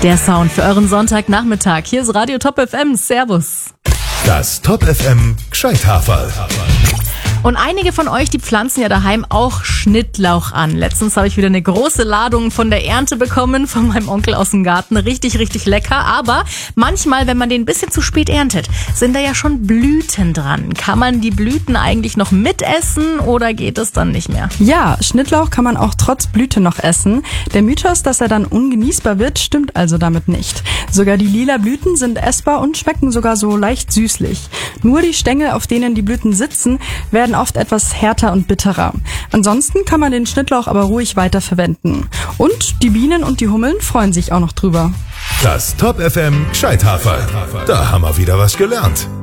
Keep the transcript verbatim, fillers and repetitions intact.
Der Sound für euren Sonntagnachmittag. Hier ist Radio Top F M. Servus. Das Top F M Gscheithaferl. Und einige von euch, die pflanzen ja daheim auch Schnittlauch an. Letztens habe ich wieder eine große Ladung von der Ernte bekommen, von meinem Onkel aus dem Garten. Richtig, richtig lecker. Aber manchmal, wenn man den ein bisschen zu spät erntet, sind da ja schon Blüten dran. Kann man die Blüten eigentlich noch mitessen oder geht es dann nicht mehr? Ja, Schnittlauch kann man auch trotz Blüte noch essen. Der Mythos, dass er dann ungenießbar wird, stimmt also damit nicht. Sogar die lila Blüten sind essbar und schmecken sogar so leicht süßlich. Nur die Stängel, auf denen die Blüten sitzen, werden oft etwas härter und bitterer. Ansonsten kann man den Schnittlauch aber ruhig weiter verwenden. Und die Bienen und die Hummeln freuen sich auch noch drüber. Das Top F M Gscheithaferl. Da haben wir wieder was gelernt.